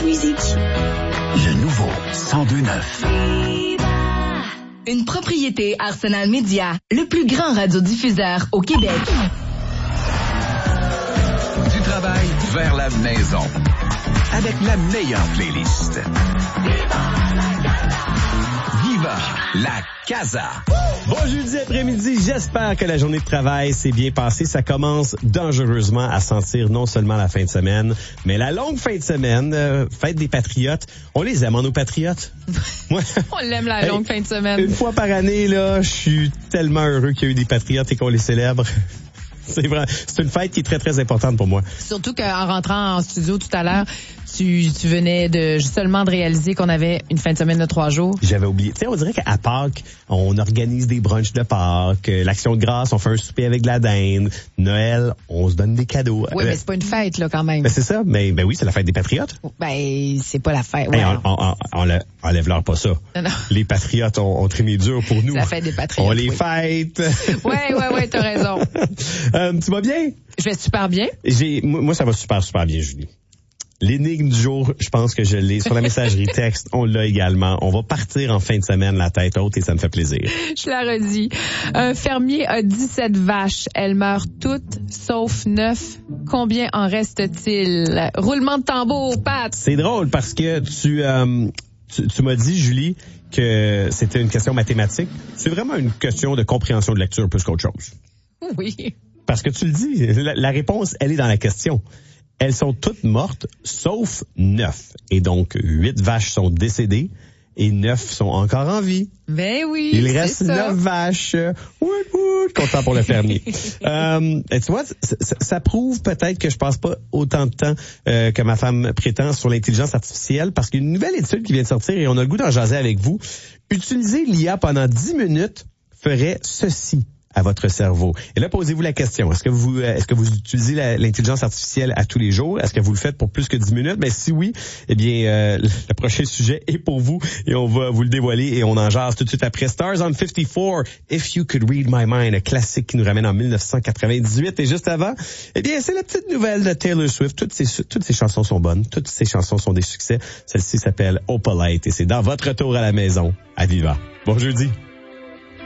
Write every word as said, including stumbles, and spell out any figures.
la musique. Le nouveau cent deux neuf. Une propriété Arsenal Média, le plus grand radiodiffuseur au Québec. Du travail vers la maison. Avec la meilleure playlist. Viva la Casa. Bon jeudi après-midi, j'espère que la journée de travail s'est bien passée. Ça commence dangereusement à sentir non seulement la fin de semaine, mais la longue fin de semaine, euh, fête des patriotes. On les aime, hein, nos patriotes. Moi, on l'aime la longue hey, fin de semaine. Une fois par année, là, je suis tellement heureux qu'il y a eu des patriotes et qu'on les célèbre. C'est vrai, c'est une fête qui est très, très importante pour moi. Surtout qu'en rentrant en studio tout à l'heure, tu, tu venais de seulement de réaliser qu'on avait une fin de semaine de trois jours. J'avais oublié. Tu sais, on dirait qu'à Pâques, on organise des brunchs de Pâques. L'Action de grâce, on fait un souper avec de la dinde. Noël, on se donne des cadeaux. Oui, euh, mais c'est pas une fête, là, quand même. Ben c'est ça. Mais ben oui, c'est la fête des patriotes. Ben, c'est pas la fête. Ouais, hey, on, on, on, on enlève-leur pas ça. Non, non. Les patriotes ont, ont trimé dur pour nous. C'est la fête des patriotes. On les oui. fête. Oui, oui, oui, t'as raison. euh, tu vas bien? Je vais super bien. J'ai, moi, ça va super, super bien, Julie. L'énigme du jour, je pense que je l'ai. Sur la messagerie texte, on l'a également. On va partir en fin de semaine la tête haute et ça me fait plaisir. Je la redis. Un fermier a dix-sept vaches. Elles meurent toutes, sauf neuf. Combien en reste-t-il? Roulement de tambour, Pat. C'est drôle parce que tu, euh, tu, tu m'as dit, Julie, que c'était une question mathématique. C'est vraiment une question de compréhension de lecture plus qu'autre chose. Oui. Parce que tu le dis, la, la réponse, elle est dans la question. Elles sont toutes mortes, sauf neuf. Et donc, huit vaches sont décédées et neuf sont encore en vie. Ben oui, il c'est reste ça. neuf vaches. Wout, wout, content pour le fermier. euh, et tu vois, ça, ça prouve peut-être que je passe pas autant de temps euh, que ma femme prétend sur l'intelligence artificielle parce qu'il y a une nouvelle étude qui vient de sortir et on a le goût d'en jaser avec vous. Utiliser l'I A pendant dix minutes ferait ceci à votre cerveau. Et là, posez-vous la question. Est-ce que vous, est-ce que vous utilisez la, l'intelligence artificielle à tous les jours? Est-ce que vous le faites pour plus que dix minutes? Ben, si oui, eh bien, euh, le prochain sujet est pour vous et on va vous le dévoiler et on en jase tout de suite après. Stars on cinquante-quatre, If You Could Read My Mind, un classique qui nous ramène en dix-neuf cent quatre-vingt-dix-huit. Et juste avant, eh bien, c'est la petite nouvelle de Taylor Swift. Toutes ces, toutes ces chansons sont bonnes. Toutes ces chansons sont des succès. Celle-ci s'appelle Opalite et c'est dans votre retour à la maison à Viva. Bon jeudi.